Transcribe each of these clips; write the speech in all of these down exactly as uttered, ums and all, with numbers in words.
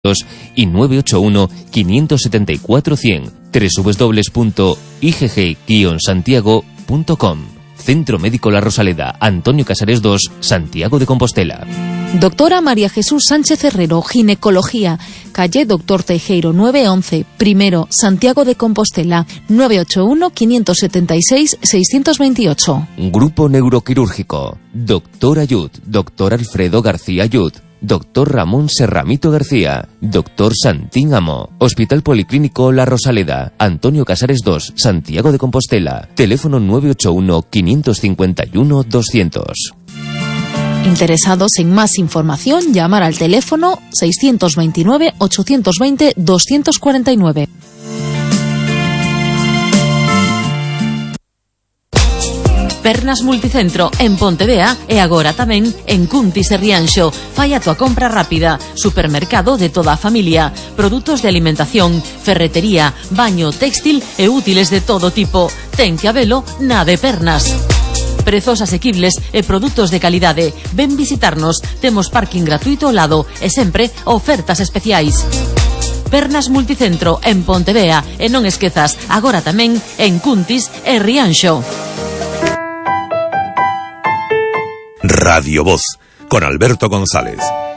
y nueve ocho uno, cinco siete cuatro, cien. doble u doble u doble u punto i g g guion santiago punto com. Centro Médico La Rosaleda, Antonio Casares dos, Santiago de Compostela. Doctora María Jesús Sánchez Herrero, Ginecología, calle Doctor Teijeiro nueve once, primero, Santiago de Compostela, nueve ocho uno, cinco siete seis, seis dos ocho. Grupo Neuroquirúrgico, Doctor Ayud, Doctor Alfredo García Ayud, Doctor Ramón Serramito García, Doctor Santín Amo, Hospital Policlínico La Rosaleda, Antonio Casares dos, Santiago de Compostela, teléfono nueve ocho uno, cinco cinco uno, doscientos. Interesados en más información, llamar al teléfono seiscientos veintinueve, ochocientos veinte, doscientos cuarenta y nueve. Pernas Multicentro en Pontevea e agora tamén en Cuntis e Rianxo. Fai a tua compra rápida. Supermercado de toda a familia. Produtos de alimentación, ferretería, baño, textil e útiles de todo tipo. Ten que habelo na de Pernas. Prezos asequibles e produtos de calidade. Ven visitarnos. Temos parking gratuito ao lado e sempre ofertas especiais. Pernas Multicentro en Pontevea e non esquezas, agora tamén en Cuntis e Rianxo. Radio Voz, con Alberto González.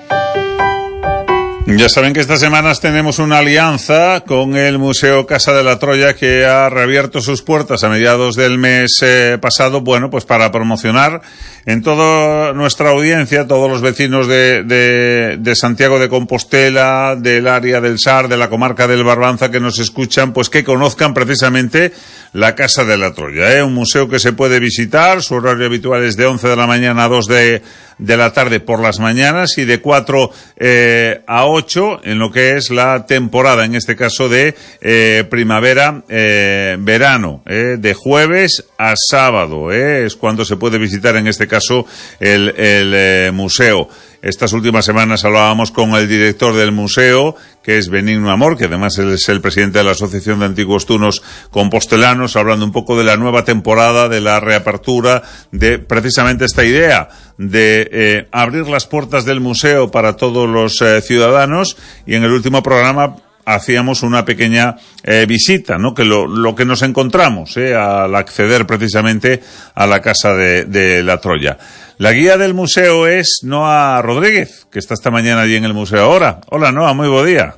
Ya saben que estas semanas tenemos una alianza con el Museo Casa de la Troya, que ha reabierto sus puertas a mediados del mes eh, pasado, bueno, pues para promocionar en toda nuestra audiencia, todos los vecinos de, de, de Santiago de Compostela, del área del Sar, de la comarca del Barbanza que nos escuchan, pues que conozcan precisamente la Casa de la Troya, ¿eh? Un museo que se puede visitar, su horario habitual es de once de la mañana a dos de, de la tarde por las mañanas y de cuatro eh, a ocho en lo que es la temporada, en este caso de eh, primavera, eh, verano, eh, de jueves a sábado, eh, es cuando se puede visitar en este caso el, el eh, museo. Estas últimas semanas hablábamos con el director del museo, que es Benigno Amor, que además es el presidente de la Asociación de Antiguos Tunos Compostelanos, hablando un poco de la nueva temporada, de la reapertura, de precisamente esta idea de eh, abrir las puertas del museo para todos los eh, ciudadanos. Y en el último programa hacíamos una pequeña eh, visita, ¿no? Que lo, lo que nos encontramos eh, al acceder precisamente a la Casa de, de la Troya. La guía del museo es Noa Rodríguez, que está esta mañana allí en el museo ahora. Hola, Noa, muy buen día.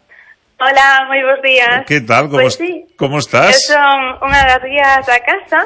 Hola, moi bons días. Que tal? Como, pues sí, como estás? Eu son unha das guías da casa.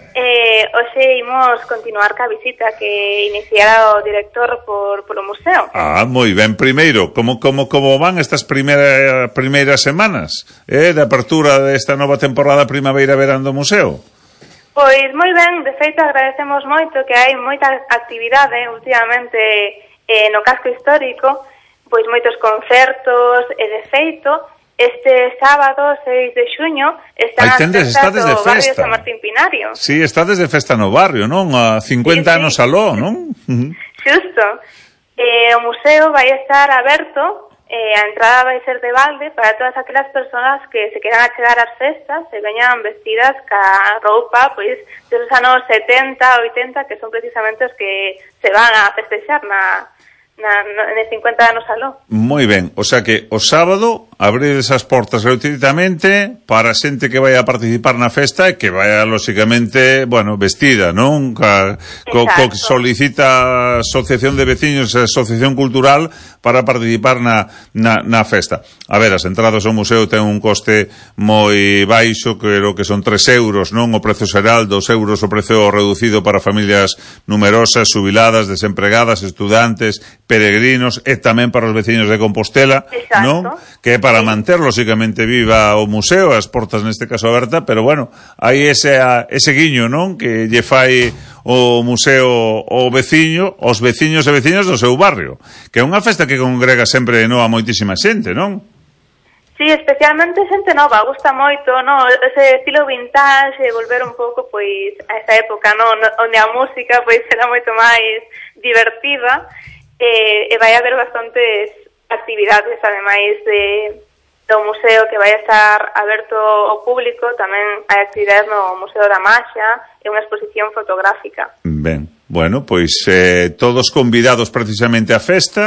Eh, hoxe imos continuar ca visita que iniciara o director por polo museo. Ah, moi ben. Primeiro, como como como van estas primeiras primeiras semanas, eh, de apertura desta nova temporada primavera-verán do museo? Pois moi ben, de feito agradecemos moito que hai moita actividade últimamente eh, no casco histórico, pois moitos concertos, e de feito este sábado seis de xuño están as festas do de barrio festa. San Martín Pinario. Sí, estades de festa no barrio, non? A cincuenta sí, sí. anos aló, non? Xusto. Eh, o museo vai estar aberto, eh, a entrada vai ser de balde para todas aquelas persoas que se queran achegar ás festas e veñan vestidas ca roupa pois dos anos setenta, oitenta, que son precisamente os que se van a festexar na Na, na, en cincuenta anos aló. Moi ben, o sea que o sábado abrides as portas gratuitamente para a xente que vai a participar na festa e que vai lóxicamente, bueno, vestida, non? Co, co que solicita a Asociación de Veciños e a Asociación Cultural para participar na, na, na festa. A ver, as entradas ao museo ten un coste moi baixo, creo que son tres euros, non? O prezo xeral, dos euros o prezo reducido para familias numerosas, xubiladas, desempregadas, estudantes, peregrinos e tamén para os veciños de Compostela, non? Que é para manter lóxicamente viva o museo, as portas neste caso aberta, pero bueno, hai ese ese guiño, non? Que lle fai o museo o veciño, os veciños e veciños do seu barrio, que é unha festa que congrega sempre de novo a moitísima xente, non? Sí, especialmente xente nova, gusta moito, no, ese estilo vintage, volver un pouco pois a esa época, no, onde a música pois era moito máis divertida. Eh, e vai haber bastantes actividades, ademais de, do museo que vai estar aberto ao público, tamén hai actividades no Museo da Maxia e unha exposición fotográfica. Ben, bueno, pois eh, todos convidados precisamente á festa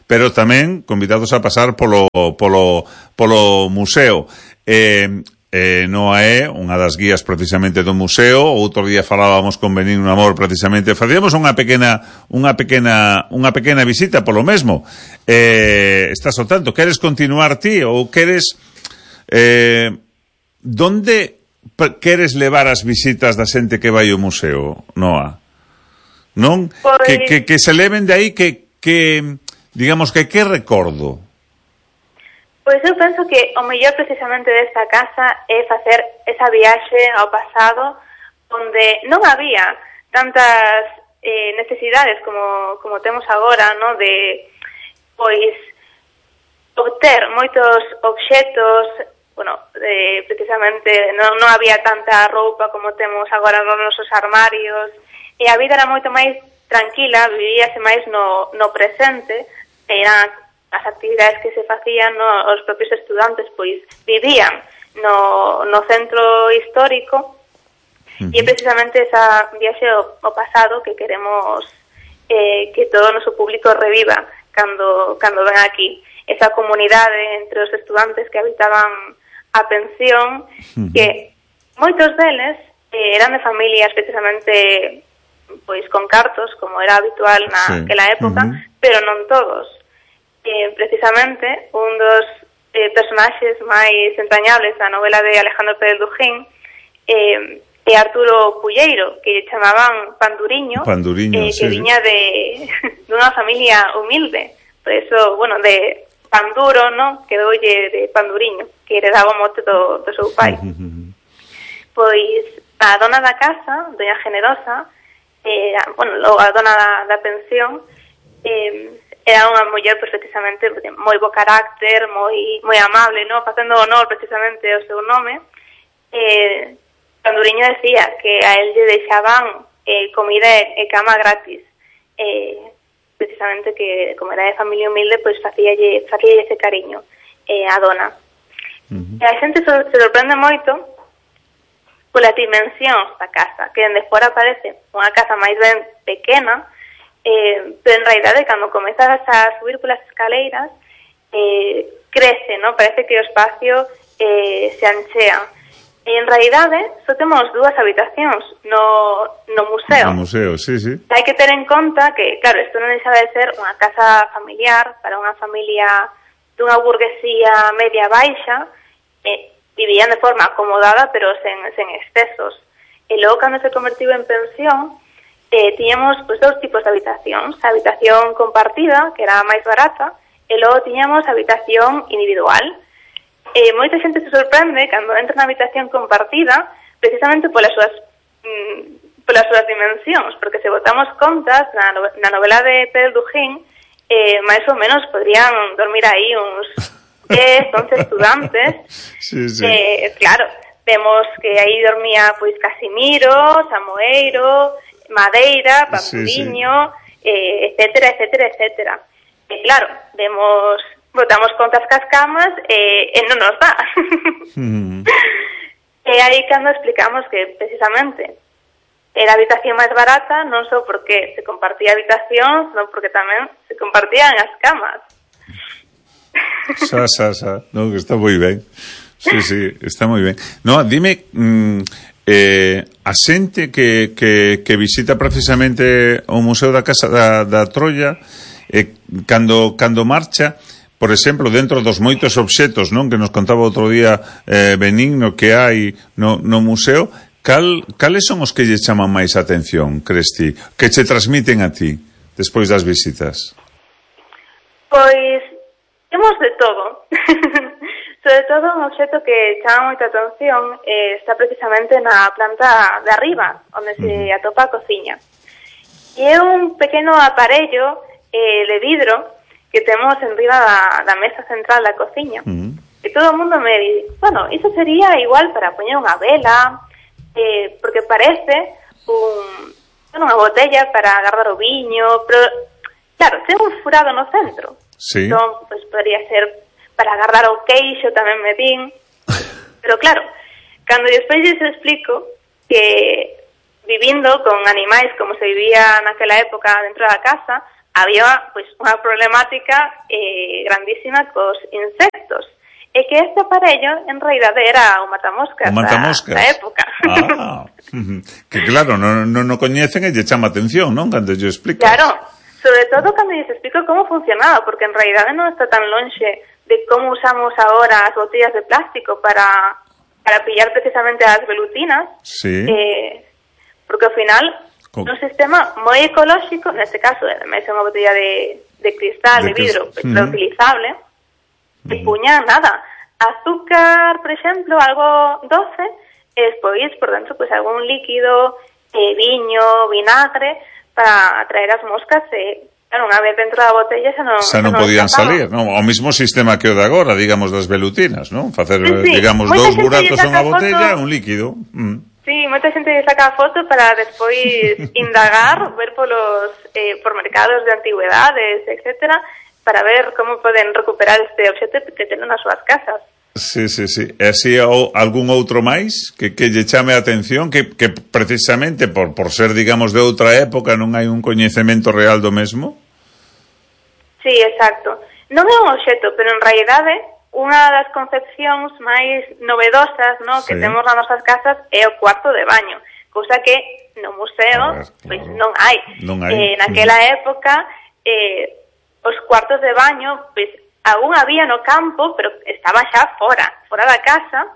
pero tamén convidados a pasar polo, polo, polo museo. Eh, eh, Noa é unha das guías precisamente do museo. Outro día falábamos con Benigno Amor precisamente, facíamos unha pequena unha pequena unha pequena visita polo mesmo. Eh, estás ao tanto, queres continuar ti ou queres eh, donde queres levar as visitas da xente que vai ao museo, Noa? Non? Pois... Que, que, que se leven de aí que, que digamos que que recordo? Pois eu penso que o mellor precisamente desta casa é facer esa viaxe ao pasado onde non había tantas eh, necesidades como, como temos agora, no? De, pois, obter moitos obxetos, bueno, de, precisamente non, non había tanta roupa como temos agora nos nosos armarios, e a vida era moito máis tranquila, vivíase máis no, no presente, eran as actividades que se facían, no, os propios estudantes pois vivían no, no centro histórico, uh-huh. E é precisamente esa viaxe ao, ao pasado que queremos eh, que todo o noso público reviva cando, cando ven aquí. Esa comunidade entre os estudantes que habitaban a pensión, uh-huh. Que moitos deles eh, eran de familias precisamente pois con cartos, como era habitual na aquela sí. época, uh-huh. Pero non todos. Eh, precisamente, un dos eh, personaxes máis entrañables da novela de Alejandro Pérez Dujín eh, é Arturo Pulleiro, que chamaban Panduriño, Panduriño eh, que sí, viña sí. de dunha familia humilde. Por eso, bueno, de Panduro, ¿no? Quedoulle de Panduriño, que heredaba o mote do, do seu pai. Uh-huh. Pois a dona da casa, doña Generosa, eh, bueno, logo a dona da, da pensión, eh, era unha muller pues, precisamente moi bo carácter, moi moi amable, no, facendo honor precisamente ao seu nome. Eh, Panduriño decía que a él lle deixaban eh, comida e cama gratis. Eh, precisamente que como era de familia humilde, pois pues, facíalle, facíalle ese cariño eh, a dona. Uh-huh. E a xente se, se sorprende moito polas dimensións da casa, que dende fora parece unha casa máis ben pequena, eh, pero en realidade, cando comezas a subir polas escaleiras, eh, crece, ¿no? Parece que o espacio eh, se anchea. E en realidade, só temos dúas habitacións no, no museo. No museo, sí, sí. Hai que ter en conta que, claro, isto non deixa de ser unha casa familiar para unha familia dunha burguesía media baixa, eh, vivían de forma acomodada, pero sen, sen excesos. E logo, cando se convertiu en pensión, eh, tiñamos pues, dos tipos de habitacións. A habitación compartida, que era a máis barata, e logo tiñamos a habitación individual. Eh, moita xente se sorprende cando entra na habitación compartida, precisamente polas súas, mm, polas súas dimensións, porque se botamos contas, na, no, na novela de Pérez Dujín, eh, máis ou menos podrían dormir aí uns dez, once estudantes. Sí, sí. Eh, claro, vemos que aí dormía pois Casimiro, Samoeiro, Madeira, Panduriño, sí, sí. Eh, etcétera, etcétera, etcétera. E claro, vemos, botamos contas cas camas e, e non nos dá. Mm. E aí cando explicamos que precisamente era a habitación máis barata, non só porque se compartía habitación, senón porque tamén se compartían as camas. Xa, xa, xa. No, que está moi ben. Sí, sí, está moi ben. No, dime, mm, eh, a xente que, que, que visita precisamente o Museo da Casa da, da Troia, eh, cando, cando marcha, por exemplo, dentro dos moitos obxetos, non, que nos contaba outro día eh, Benigno que hai no, no museo, cal, cales son os que lle chaman máis a atención, crees ti, que che transmiten a ti despois das visitas? Pois temos de todo. Sobre todo un obxeto que chama moita atención eh, está precisamente na planta de arriba, onde se uh-huh. atopa a cociña. E é un pequeno aparello eh, de vidro que temos en riba da, da mesa central da cociña. Uh-huh. E todo o mundo me di, bueno, iso sería igual para poñer unha vela, eh, porque parece un, bueno, unha botella para agarrar o viño, pero, claro, ten un furado no centro. Sí. Entón, pues, podría ser para agarrar o queixo, tamén me din. Pero claro, cando despois lles explico que vivindo con animais como se vivía naquela época dentro da casa, había pois unha problemática eh, grandísima cos insectos. E que este aparello, en realidade, era o matamoscas, o matamoscas. Da, da época. Ah, que claro, non no, no coñecen e lle chama atención, non? Cando lle explicas. Claro, sobre todo cando lles explico como funcionaba, porque en realidade non está tan lonxe de como usamos agora as botellas de plástico para, para pillar precisamente as velutinas. Sí. Eh, porque ao final, Con... un sistema moi ecolóxico, neste caso, ademais é unha botella de, de cristal, de, de vidro, pues, mm. reutilizable, mm. e puña nada. Azúcar, por exemplo, algo doce, e despois, por dentro, pues, algún líquido, eh, viño, vinagre, para atraer as moscas, e, claro, unha vez dentro da botella xa non, xa non, non podían salir, non? O mismo sistema que o de agora, digamos, das velutinas, non? Facer, sí, sí. digamos, dous buratos a unha botella e un líquido. Mm. Sí, moita xente saca a foto para despois indagar, ver polos eh, por mercados de antigüedades, etcétera, para ver como poden recuperar este obxecto que tenen nas súas casas. Sí, sí, sí. E así ou algún outro máis que, que lle chame a atención, que, que precisamente por, por ser, digamos, de outra época non hai un coñecemento real do mesmo? Sí, exacto. Non é un obxecto, pero en realidade unha das concepcións máis novedosas, no, que sí. temos nas nosas casas é o cuarto de baño, cousa que no museo ver, pois claro. non hai. Non hai. Eh, naquela mm. época eh, os cuartos de baño pois aún había no campo, pero estaba xa fora, fora da casa,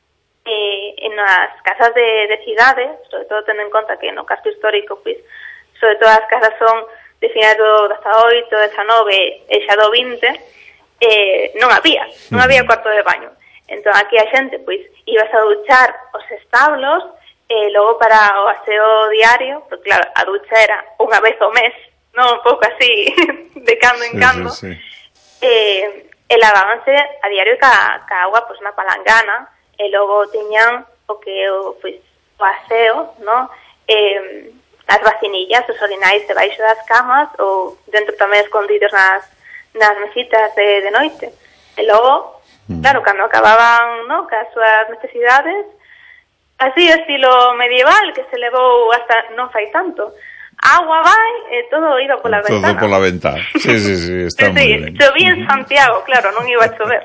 eh, en as casas de, de cidade, sobre todo tendo en conta que no casco histórico, pois, sobre todo as casas son de finais do dezaoito, dezanove e xa do vinte, eh, non había, non había cuarto de baño. Entón, aquí a xente, pois, ibas a duchar os establos, e eh, logo para o aseo diario, porque claro, a ducha era unha vez ao mes, non un pouco así, de cando en cando, sí, sí, sí. Eh, e lavábanse a diario ca, ca agua, pois, na palangana, e logo tiñan o que o, pois, o aseo, no? Eh, as vacinillas, os orinais debaixo das camas, ou dentro tamén escondidos nas nas mesitas de, de noite. E logo, mm. claro, cando acababan, no, cas súas necesidades, así estilo medieval, que se levou hasta non fai tanto, agua vai e todo iba pola todo ventana. Todo pola ventana. Sí, sí, sí, está sí, moi sí. ben. Chovía en Santiago, claro, non iba a chover.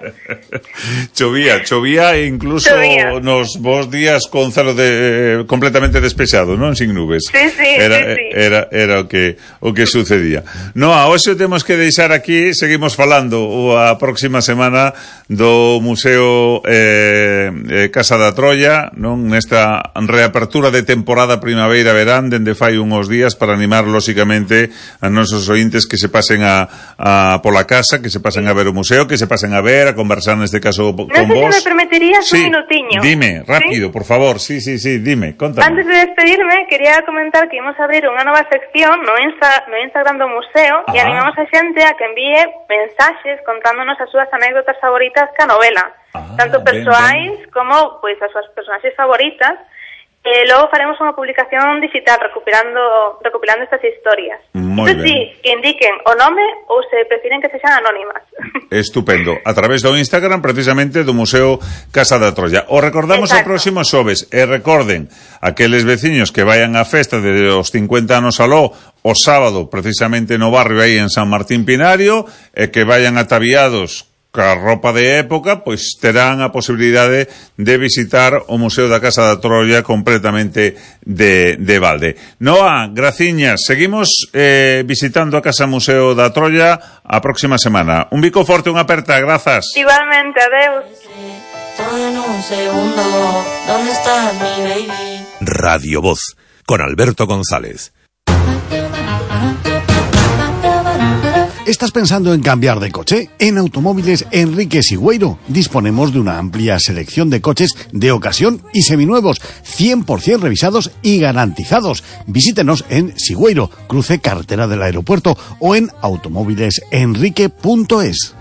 chovía, chovía e incluso chovía. Nos vos días con celo de, eh, completamente despexado, non? Sin nubes. Sí, sí, era, sí, sí. Era, era o que o que sucedía. No, a hoxe temos que deixar aquí, seguimos falando a próxima semana do Museo eh, eh, Casa da Troia, non? Nesta reapertura de temporada primavera-verán, dende fai uns días, para animar, lóxicamente, a nosos ointes que se pasen a, a pola casa, que se pasen a ver o museo, que se pasen a ver, a conversar neste caso con no sé vos. Non sei se me permitirías sí, un minutiño. Dime, rápido, ¿sí? Por favor. Sí, sí, sí, dime, contame. Antes de despedirme, quería comentar que íbamos a abrir unha nova sección no, Insta, no Instagram do museo. Ajá. E animamos a xente a que envíe mensaxes contándonos as súas anécdotas favoritas ca novela. Ah, tanto persoais como pois as súas personaxes favoritas. E logo faremos unha publicación digital recuperando recopilando estas historias. Moi ben. Sí, que indiquen o nome ou se prefiren que sexan anónimas. Estupendo. A través do Instagram, precisamente, do Museo Casa da Troia. O recordamos o próximo xoves. E recorden, aqueles veciños que vayan á festa de os cincuenta anos aló o sábado, precisamente no barrio aí en San Martín Pinario, e que vayan ataviados ca roupa de época, pois terán a posibilidade de visitar o Museo da Casa da Troia completamente de, de balde. Noa, graciñas, seguimos eh, visitando a Casa Museo da Troia a próxima semana. Un bico forte, unha aperta, grazas. Igualmente, adeus. Todo en un segundo, ¿dónde estás, mi baby? Radio Voz, con Alberto González. ¿Estás pensando en cambiar de coche? En Automóviles Enrique Sigüeiro disponemos de una amplia selección de coches de ocasión y seminuevos, cien por ciento revisados y garantizados. Visítenos en Sigüeiro, cruce carretera del aeropuerto, o en automóviles enrique punto es.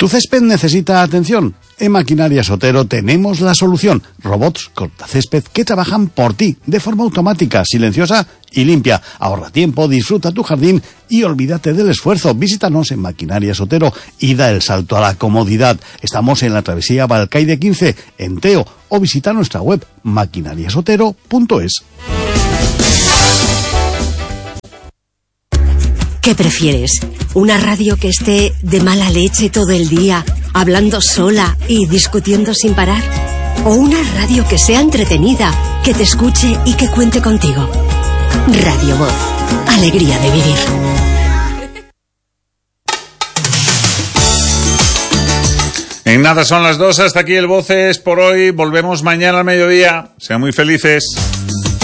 ¿Tu césped necesita atención? En Maquinaria Sotero tenemos la solución. Robots cortacésped que trabajan por ti, de forma automática, silenciosa y limpia. Ahorra tiempo, disfruta tu jardín y olvídate del esfuerzo. Visítanos en Maquinaria Sotero y da el salto a la comodidad. Estamos en la travesía Balcaide quince, en Teo, o visita nuestra web maquinariasotero punto es. ¿Qué prefieres? ¿Una radio que esté de mala leche todo el día, hablando sola y discutiendo sin parar? ¿O una radio que sea entretenida, que te escuche y que cuente contigo? Radio Voz. Alegría de vivir. En nada son las dos, hasta aquí el Voces por hoy. Volvemos mañana al mediodía. Sean muy felices.